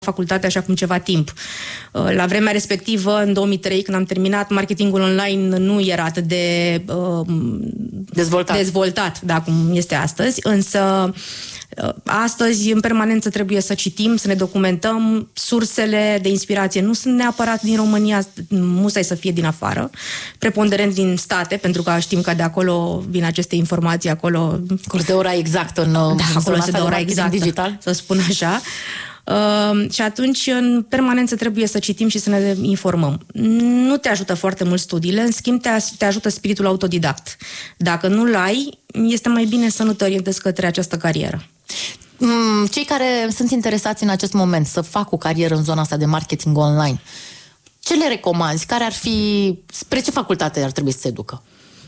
facultate așa cum ceva timp. La vremea respectivă, în 2003, când am terminat, marketingul online nu era atât de dezvoltat, da, cum este astăzi, însă astăzi, în permanență, trebuie să citim, să ne documentăm. Sursele de inspirație nu sunt neapărat din România, musai să fie din afară, preponderent din state, pentru că știm că de acolo vin aceste informații, acolo... Curs de ora exactă în acolo este de ora exactă, digital, să spun așa. Și atunci, în permanență, trebuie să citim și să ne informăm. Nu te ajută foarte mult studiile, în schimb te ajută spiritul autodidact. Dacă nu-l ai, este mai bine să nu te orientezi către această carieră. Cei care sunt interesați în acest moment să facă o carieră în zona asta de marketing online, ce le recomanzi? Care ar fi... Spre ce facultate ar trebui să se ducă?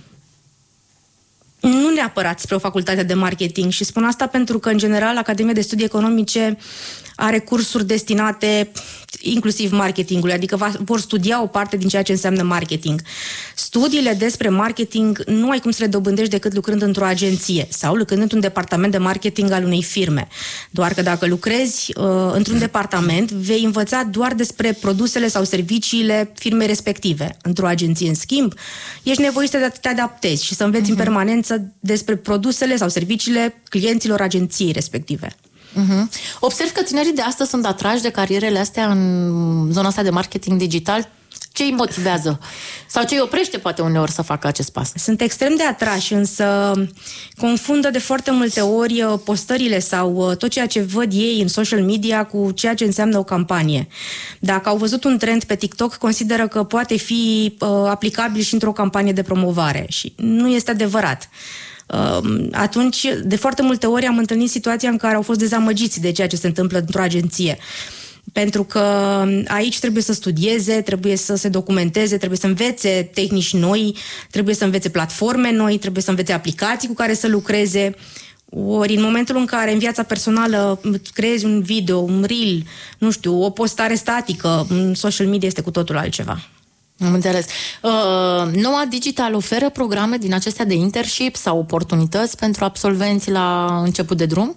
Nu neapărat spre o facultate de marketing, și spun asta pentru că, în general, Academia de Studii Economice are cursuri destinate inclusiv marketingului, adică vor studia o parte din ceea ce înseamnă marketing. Studiile despre marketing nu ai cum să le dobândești decât lucrând într-o agenție sau lucrând într-un departament de marketing al unei firme. Doar că dacă lucrezi într-un departament, vei învăța doar despre produsele sau serviciile firmei respective. Într-o agenție, în schimb, ești nevoit să te adaptezi și să înveți în permanență despre produsele sau serviciile clienților agenției respective. Observ că tinerii de astăzi sunt atrași de carierele astea în zona asta de marketing digital. Ce îi motivează? Sau ce îi oprește poate uneori să facă acest pas? Sunt extrem de atrași, însă confundă de foarte multe ori postările sau tot ceea ce văd ei în social media cu ceea ce înseamnă o campanie. Dacă au văzut un trend pe TikTok, consideră că poate fi aplicabil și într-o campanie de promovare și nu este adevărat. Atunci, de foarte multe ori am întâlnit situația în care au fost dezamăgiți de ceea ce se întâmplă într-o agenție. Pentru că aici trebuie să studieze, trebuie să se documenteze, trebuie să învețe tehnici noi, trebuie să învețe platforme noi, trebuie să învețe aplicații cu care să lucreze. Ori în momentul în care în viața personală creezi un video, un reel, nu știu, o postare statică, în social media este cu totul altceva. Am înțeles. Noua Digital oferă programe din acestea de internship sau oportunități pentru absolvenți la început de drum?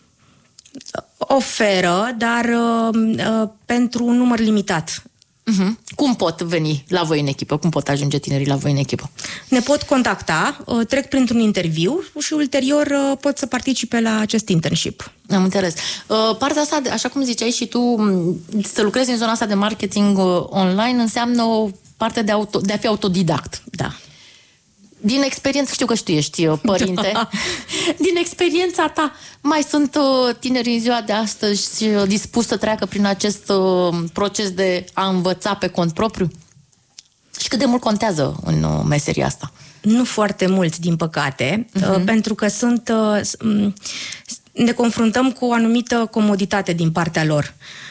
Oferă, dar pentru un număr limitat. Cum pot veni la voi în echipă? Cum pot ajunge tinerii la voi în echipă? Ne pot contacta, trec printr-un interviu și ulterior pot să participe la acest internship. Am înțeles. Partea asta, așa cum ziceai și tu, să lucrezi în zona asta de marketing online înseamnă o parte de a fi autodidact. Da. Din experiență, știu că tu ești părinte, din experiența ta, mai sunt tineri în ziua de astăzi dispuși să treacă prin acest proces de a învăța pe cont propriu? Și cât de mult contează în meseria asta? Nu foarte mult, din păcate, pentru că ne confruntăm cu o anumită comoditate din partea lor.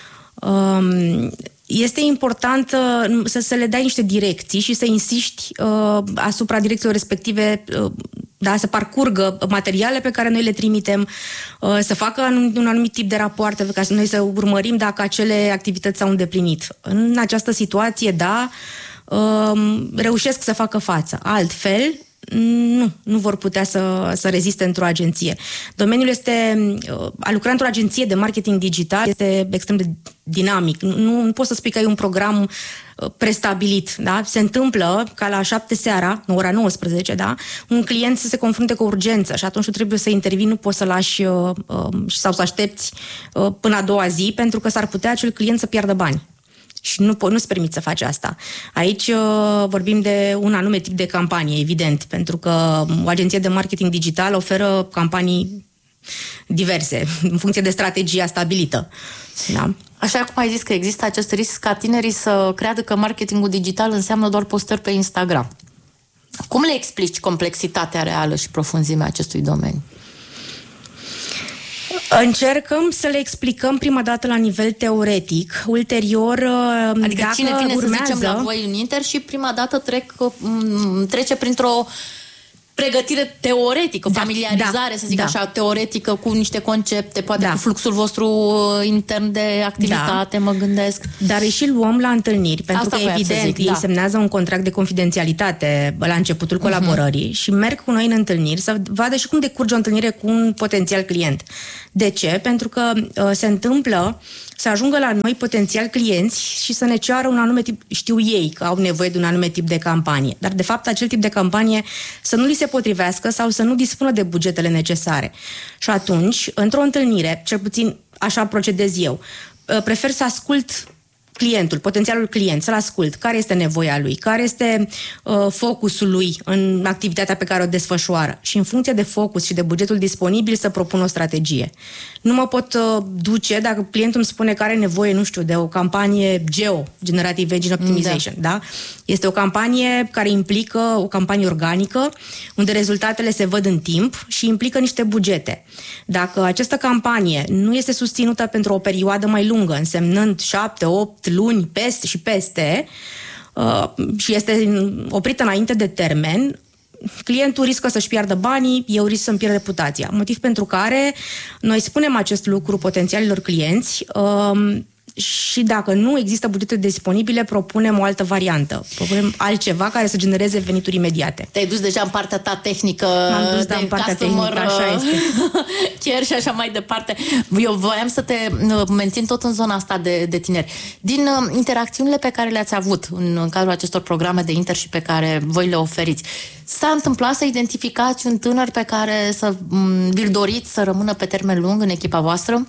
Este important să le dai niște direcții și să insiști asupra direcțiilor respective, să parcurgă materiale pe care noi le trimitem, să facă un anumit tip de rapoarte ca să noi să urmărim dacă acele activități s-au îndeplinit. În această situație, reușesc să facă față. Altfel, nu vor putea să reziste într-o agenție. Domeniul a lucra într-o agenție de marketing digital este extrem de dinamic. Nu poți să spui că ai un program prestabilit, da? Se întâmplă ca la 7 seara, ora 19, da? Un client să se confrunte cu o urgență și atunci tu trebuie să intervii, nu poți să lași sau să aștepți până a doua zi, pentru că s-ar putea acel client să piardă bani. Și nu-ți permit să faci asta. Aici vorbim de un anume tip de campanie, evident, pentru că o agenție de marketing digital oferă campanii diverse, în funcție de strategia stabilită. Da? Așa cum ai zis că există acest risc ca tinerii să creadă că marketingul digital înseamnă doar postări pe Instagram. Cum le explici complexitatea reală și profunzimea acestui domeniu? Încercăm să le explicăm prima dată la nivel teoretic, ulterior, adică dacă cine vine urmează, să zicem la voi în inter și prima dată trece printr-o pregătire teoretică, familiarizare, să zic așa, teoretică, cu niște concepte, poate cu fluxul vostru intern de activitate, mă gândesc. Dar îi și luăm la întâlniri, pentru că evident ei semnează un contract de confidențialitate la începutul colaborării și merg cu noi în întâlniri să vadă și cum decurge o întâlnire cu un potențial client. De ce? Pentru că se întâmplă să ajungă la noi potențial clienți și să ne ceară un anume tip, știu ei că au nevoie de un anume tip de campanie, dar de fapt acel tip de campanie să nu li se potrivească sau să nu dispună de bugetele necesare. Și atunci, într-o întâlnire, cel puțin așa procedez eu, prefer să ascult clientul, potențialul client, să-l ascult, care este nevoia lui, care este focusul lui în activitatea pe care o desfășoară și în funcție de focus și de bugetul disponibil să propun o strategie. Nu mă pot duce dacă clientul îmi spune că are nevoie, nu știu, de o campanie GEO, Generative Engine Optimization, da? Este o campanie care implică o campanie organică, unde rezultatele se văd în timp și implică niște bugete. Dacă această campanie nu este susținută pentru o perioadă mai lungă, însemnând 7-8 luni peste și peste, și este oprită înainte de termen, clientul riscă să-și piardă banii, eu risc să-mi pierd reputația. Motiv pentru care noi spunem acest lucru potențialilor clienți și dacă nu există bugete disponibile, propunem o altă variantă. Propunem altceva care să genereze venituri imediate. Te-ai dus deja în partea ta tehnică. M-am dus în partea tehnică, așa este. Chiar și așa mai departe. Eu voiam să te mențin tot în zona asta de tineri. Din interacțiunile pe care le-ați avut în cadrul acestor programe de internship pe care voi le oferiți, s-a întâmplat să identificați un tânăr pe care să vi-l doriți să rămână pe termen lung în echipa voastră?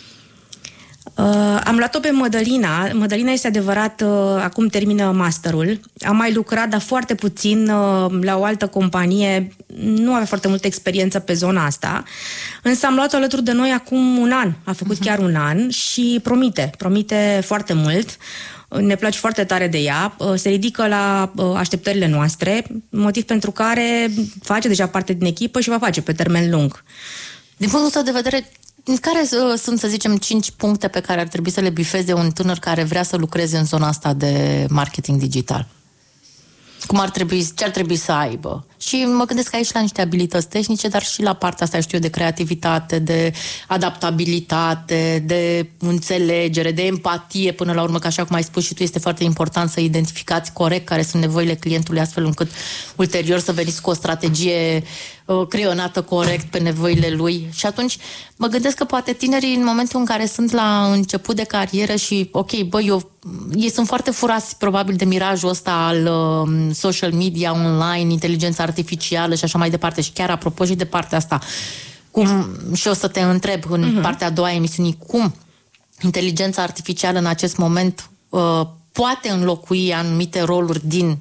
Am luat-o pe Mădălina. Mădălina, este adevărat, acum termină masterul. Am mai lucrat, dar foarte puțin la o altă companie. Nu avea foarte multă experiență pe zona asta. Însă am luat-o alături de noi acum un an. A făcut chiar un an și promite foarte mult. Ne place foarte tare de ea. Se ridică la așteptările noastre, motiv pentru care face deja parte din echipă și va face pe termen lung. Din punctul tău de vedere, care sunt, să zicem, 5 puncte pe care ar trebui să le bifeze un tânăr care vrea să lucreze în zona asta de marketing digital? Ce ar trebui să aibă? Și mă gândesc aici la niște abilități tehnice, dar și la partea asta, știu, de creativitate, de adaptabilitate, de înțelegere, de empatie până la urmă, că așa cum ai spus și tu, este foarte important să identificați corect care sunt nevoile clientului, astfel încât ulterior să veniți cu o strategie creionată corect pe nevoile lui. Și atunci mă gândesc că poate tinerii, în momentul în care sunt la început de carieră și, ei sunt foarte furați probabil de mirajul ăsta al social media, online, inteligența artificială și așa mai departe. Și chiar apropo și de partea asta, și o să te întreb în partea a doua a emisiunii, cum inteligența artificială în acest moment poate înlocui anumite roluri din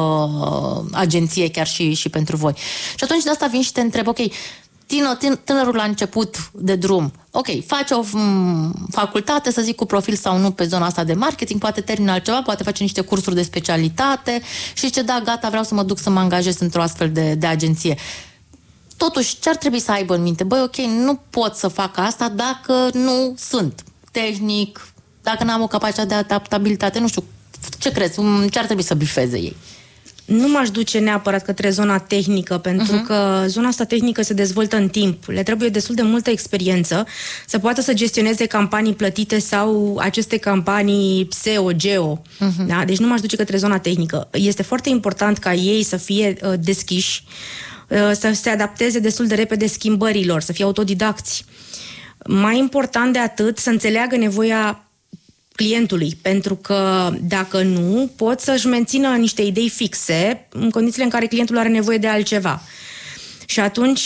agenție chiar și pentru voi. Și atunci de asta vin și te întreb, tânărul la început de drum, face o facultate, să zic, cu profil sau nu pe zona asta de marketing, poate termină altceva, poate face niște cursuri de specialitate și zice, da, gata, vreau să mă duc să mă angajez într-o astfel de agenție. Totuși, ce ar trebui să aibă în minte? Nu pot să fac asta dacă nu sunt tehnic, dacă n-am o capacitate de adaptabilitate, nu știu, ce crezi? Ce ar trebui să bifeze ei? Nu m-aș duce neapărat către zona tehnică, pentru că zona asta tehnică se dezvoltă în timp. Le trebuie destul de multă experiență să poată să gestioneze campanii plătite sau aceste campanii SEO, GEO. Da? Deci nu m-aș duce către zona tehnică. Este foarte important ca ei să fie deschiși, să se adapteze destul de repede schimbărilor, să fie autodidacți. Mai important de atât, să înțeleagă nevoia clientului, pentru că dacă nu, pot să-și mențină niște idei fixe în condițiile în care clientul are nevoie de altceva. Și atunci,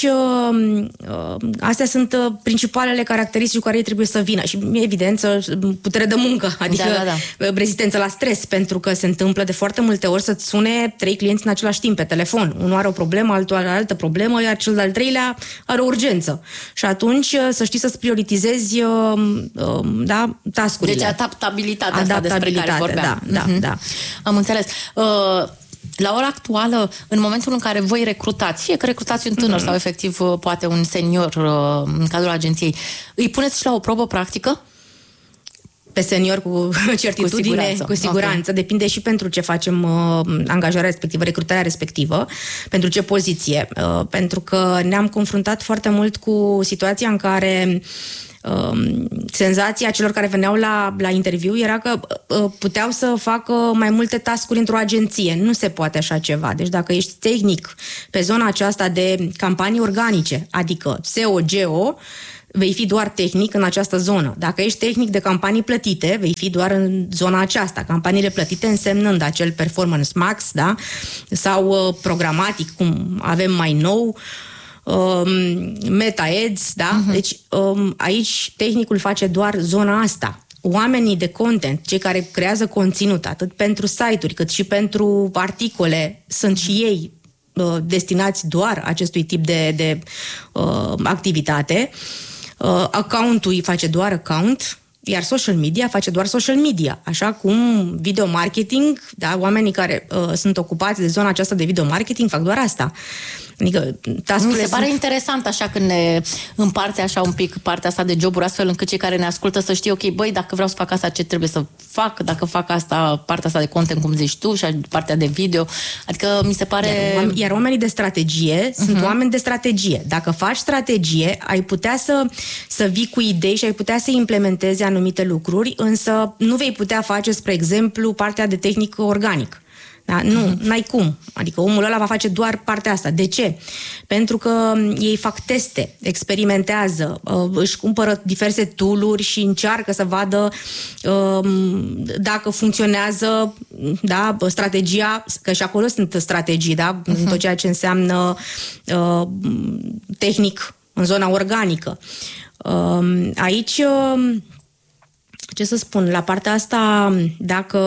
astea sunt principalele caracteristici cu care ei trebuie să vină. Și, evident, putere de muncă, adică rezistență la stres, pentru că se întâmplă de foarte multe ori să-ți sune 3 clienți în același timp pe telefon. Unul are o problemă, altul are altă problemă, iar cel de-al treilea are o urgență. Și atunci să știi să-ți prioritizezi task-urile. Deci adaptabilitatea asta despre care vorbeam. Da. Am înțeles. La ora actuală, în momentul în care voi recrutați, fie că recrutați un tânăr sau efectiv poate un senior în cadrul agenției, îi puneți și la o probă practică? Pe senior cu certitudine, cu siguranță. Depinde și pentru ce facem angajarea respectivă, recrutarea respectivă, pentru ce poziție. Pentru că ne-am confruntat foarte mult cu situația în care senzația celor care veneau la interviu era că puteau să facă mai multe task-uri într-o agenție. Nu se poate așa ceva. Deci dacă ești tehnic pe zona aceasta de campanii organice, adică SEO, GEO, vei fi doar tehnic în această zonă. Dacă ești tehnic de campanii plătite, vei fi doar în zona aceasta. Campaniile plătite însemnând acel performance max, da? Sau programatic, cum avem mai nou, meta ads, da? Deci aici tehnicul face doar zona asta. Oamenii de content, cei care creează conținut, atât pentru site-uri cât și pentru articole, sunt și ei destinați doar acestui tip de activitate. Account-ul îi face doar account, iar social media face doar social media. Așa cum video marketing, da, oamenii care sunt ocupați de zona aceasta de video marketing fac doar asta. Adică, mi se pare interesant așa când ne împarte așa un pic partea asta de joburi, astfel încât cei care ne ascultă să știe, ok, băi, dacă vreau să fac asta, ce trebuie să fac? Dacă fac asta, partea asta de content, cum zici tu, și partea de video. Adică mi se pare... Iar oamenii de strategie sunt oameni de strategie. Dacă faci strategie, ai putea să vii cu idei și ai putea să implementezi anumite lucruri, însă nu vei putea face, spre exemplu, partea de tehnic organic. Da? Nu, n-ai cum. Adică omul ăla va face doar partea asta. De ce? Pentru că ei fac teste, experimentează, își cumpără diverse tool-uri și încearcă să vadă dacă funcționează, da, strategia, că și acolo sunt strategii, da, tot ceea ce înseamnă tehnic în zona organică. Aici, ce să spun, la partea asta, dacă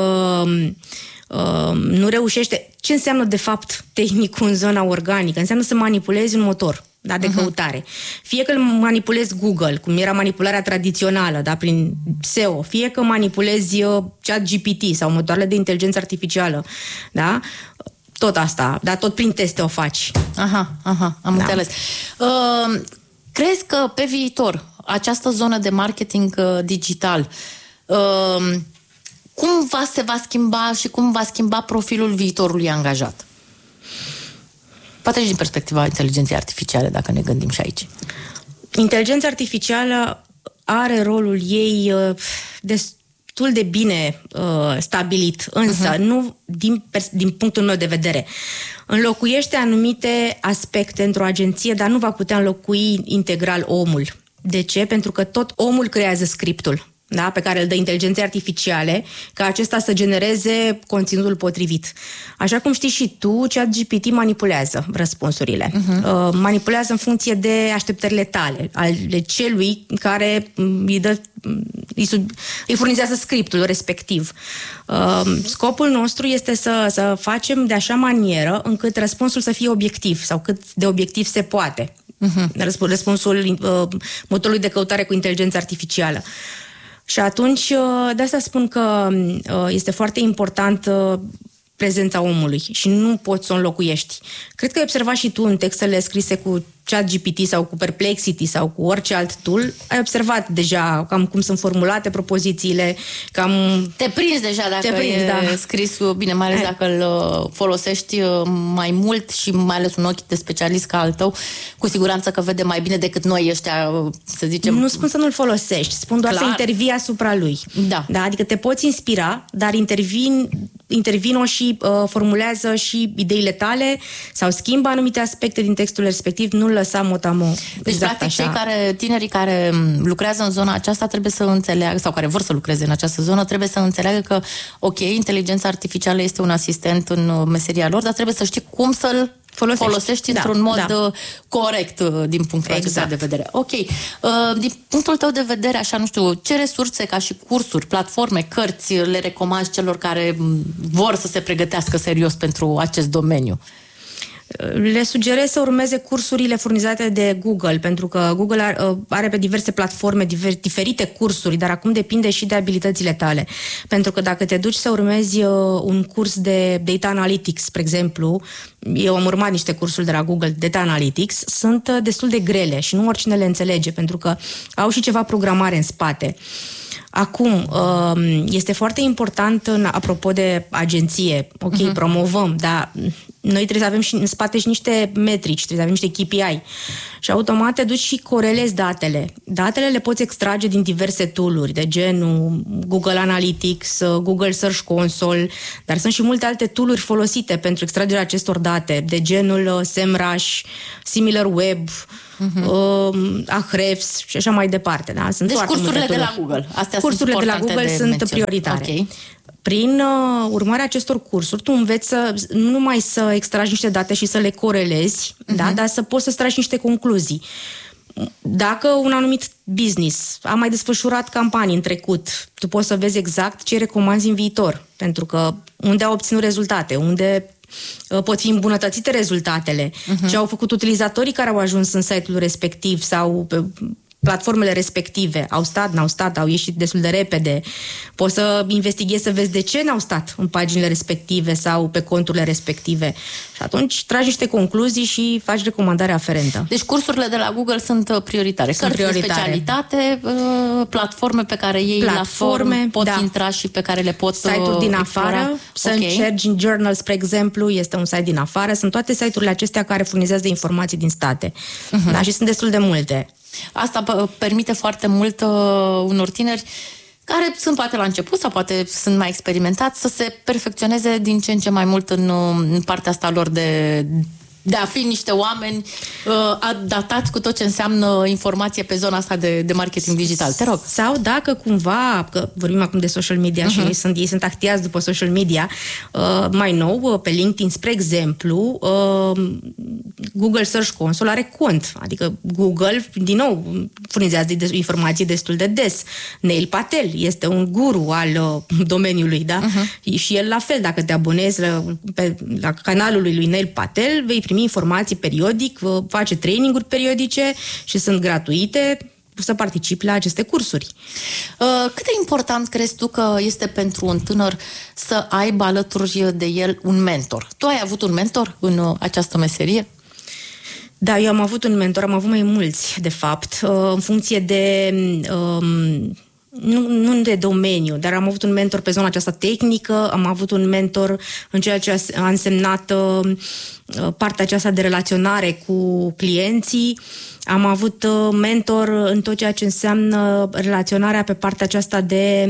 nu reușește... Ce înseamnă, de fapt, tehnicul în zona organică? Înseamnă să manipulezi un motor, da, de căutare. Fie că îl manipulezi Google, cum era manipularea tradițională, da, prin SEO, fie că manipulezi ChatGPT sau motoarele de inteligență artificială, da? Tot asta, da, tot prin teste o faci. Am înțeles. Crezi că pe viitor această zonă de marketing digital cum se va schimba și cum va schimba profilul viitorului angajat? Poate și din perspectiva inteligenței artificiale, dacă ne gândim și aici. Inteligența artificială are rolul ei destul de bine stabilit, însă nu din punctul meu de vedere. Înlocuiește anumite aspecte într-o agenție, dar nu va putea înlocui integral omul. De ce? Pentru că tot omul creează scriptul, da, pe care îl dă inteligenței artificiale, ca acesta să genereze conținutul potrivit. Așa cum știi și tu, ChatGPT manipulează răspunsurile. Manipulează în funcție de așteptările tale, ale celui care îi furnizează scriptul respectiv. Scopul nostru este să facem de așa manieră încât răspunsul să fie obiectiv sau cât de obiectiv se poate. Răspunsul motorului de căutare cu inteligență artificială. Și atunci, de asta spun că este foarte important prezența omului și nu poți să o înlocuiești. Cred că ai observat și tu în textele scrise cu ChatGPT sau cu Perplexity sau cu orice alt tool, ai observat deja cam cum sunt formulate propozițiile, cam... Te prinzi deja dacă e scris bine, mai ales dacă îl folosești mai mult și mai ales un ochi de specialist ca al tău, cu siguranță că vede mai bine decât noi ăștia, să zicem... Nu spun să nu-l folosești, spun doar să intervii asupra lui. Da. Adică te poți inspira, dar intervino și formulează și ideile tale sau schimbă anumite aspecte din textul respectiv, nu lăsa motamo. Deci, exact practic, așa. tinerii care lucrează în zona aceasta trebuie să înțeleagă, sau care vor să lucreze în această zonă, trebuie să înțeleagă că, ok, inteligența artificială este un asistent în meseria lor, dar trebuie să știi cum să-l folosești într-un mod corect din punctul acesta de vedere. Ok. Din punctul tău de vedere, așa, nu știu, ce resurse ca și cursuri, platforme, cărți le recomanzi celor care vor să se pregătească serios pentru acest domeniu? Le sugerez să urmeze cursurile furnizate de Google, pentru că Google are pe diverse platforme diferite cursuri, dar acum depinde și de abilitățile tale. Pentru că dacă te duci să urmezi un curs de Data Analytics, spre exemplu, eu am urmat niște cursuri de la Google Data Analytics, sunt destul de grele și nu oricine le înțelege, pentru că au și ceva programare în spate. Acum, este foarte important, apropo de agenție, ok, promovăm, dar noi trebuie să avem și în spate și niște metrici, trebuie să avem niște KPI. Și automat te duci și corelezi datele. Datele le poți extrage din diverse tool-uri, de genul Google Analytics, Google Search Console, dar sunt și multe alte tool-uri folosite pentru extragerea acestor date, de genul SEMrush, SimilarWeb, Ahrefs și așa mai departe. Da? Sunt deci cursurile de la Google. Cursurile de la Google sunt prioritare. Okay. Prin urmarea acestor cursuri, tu înveți nu numai să extragi niște date și să le corelezi, da, dar să poți să tragi niște concluzii. Dacă un anumit business a mai desfășurat campanii în trecut, tu poți să vezi exact ce recomanzi în viitor, pentru că unde au obținut rezultate, unde pot fi îmbunătățite rezultatele, ce au făcut utilizatorii care au ajuns în site-ul respectiv sau pe platformele respective, au stat, n-au stat, au ieșit destul de repede. Poți să investighezi să vezi de ce n-au stat în paginile respective sau pe conturile respective. Și atunci tragi niște concluzii și faci recomandarea aferentă. Deci cursurile de la Google sunt prioritare. Cărți de specialitate, platforme pe care ei la forum pot intra și pe care le pot site-uri din afară. Search in Journal, spre exemplu, este un site din afară. Sunt toate site-urile acestea care furnizează informații din state. Da, și sunt destul de multe. Asta permite foarte mult unor tineri care sunt poate la început sau poate sunt mai experimentați să se perfecționeze din ce în ce mai mult în partea asta lor de a fi niște oameni adaptați cu tot ce înseamnă informație pe zona asta de marketing digital. Te rog. Sau dacă cumva, că vorbim acum de social media și ei sunt actiați după social media, mai nou, pe LinkedIn, spre exemplu, Google Search Console are cont. Adică Google, din nou, furnizează informații destul de des. Neil Patel este un guru al domeniului, da? Și el la fel, dacă te abonezi la canalul lui Neil Patel, vei primi informații periodic, face traininguri periodice și sunt gratuite să participi la aceste cursuri. Cât de important crezi tu că este pentru un tânăr să aibă alături de el un mentor? Tu ai avut un mentor în această meserie? Da, eu am avut un mentor, am avut mai mulți, de fapt, în funcție de... Nu de domeniu, dar am avut un mentor pe zona aceasta tehnică, am avut un mentor în ceea ce a însemnat partea aceasta de relaționare cu clienții, am avut mentor în tot ceea ce înseamnă relaționarea pe partea aceasta de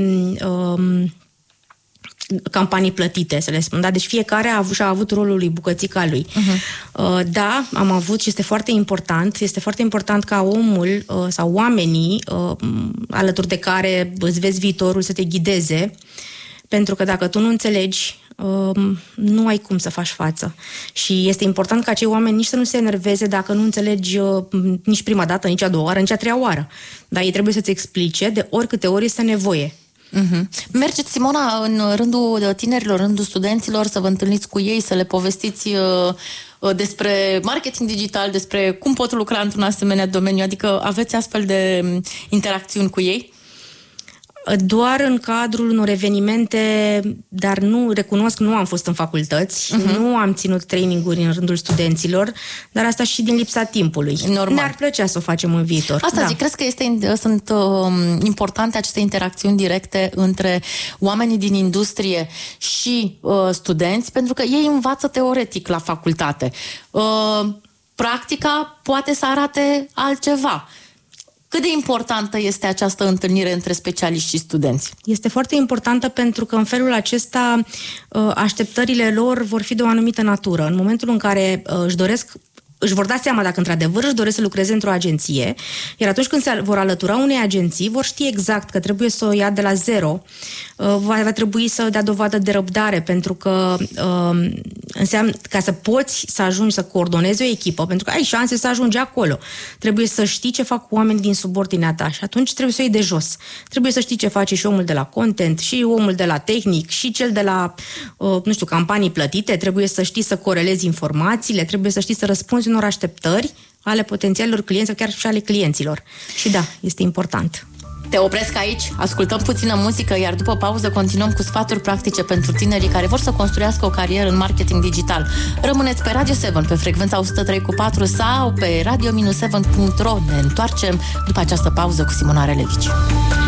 campanii plătite, să le spun. Da? Deci fiecare și-a avut rolul lui, bucățica lui. Da, am avut și este foarte important ca omul sau oamenii alături de care îți vezi viitorul să te ghideze, pentru că dacă tu nu înțelegi, nu ai cum să faci față. Și este important ca acei oameni nici să nu se enerveze dacă nu înțelegi nici prima dată, nici a doua oară, nici a treia oară. Dar ei trebuie să-ți explice de oricâte ori este nevoie. Mergeți, Simona, în rândul tinerilor, în rândul studenților, să vă întâlniți cu ei, să le povestiți despre marketing digital, despre cum pot lucra într-un asemenea domeniu, adică aveți astfel de interacțiuni cu ei? Doar în cadrul unor evenimente, dar nu am fost în facultăți, nu am ținut traininguri în rândul studenților, dar asta și din lipsa timpului. Normal. Ne-ar plăcea să o facem în viitor. Asta zic, crezi că sunt importante aceste interacțiuni directe între oamenii din industrie și studenți, pentru că ei învață teoretic la facultate. Practica poate să arate altceva. Cât de importantă este această întâlnire între specialiști și studenți? Este foarte importantă pentru că în felul acesta așteptările lor vor fi de o anumită natură. În momentul în care își vor da seama dacă într-adevăr își doresc să lucreze într-o agenție, iar atunci când se vor alătura unei agenții, vor ști exact că trebuie să o ia de la zero, va trebui să dea dovadă de răbdare, pentru că înseamnă, ca să poți să ajungi să coordonezi o echipă, pentru că ai șanse să ajungi acolo, trebuie să știi ce fac oamenii din subordinea ta și atunci trebuie să o iei de jos. Trebuie să știi ce face și omul de la content, și omul de la tehnic, și cel de la, campanii plătite, trebuie să știi să corelezi informațiile, trebuie să știi să răspunzi unor așteptări ale potențialilor clienți sau chiar și ale clienților. Și da, este important. Te opresc aici, ascultăm puțină muzică, iar după pauză continuăm cu sfaturi practice pentru tinerii care vor să construiască o carieră în marketing digital. Rămâneți pe Radio 7 pe frecvența 103.4 sau pe radio-7.ro. Ne întoarcem după această pauză cu Simona Relevici.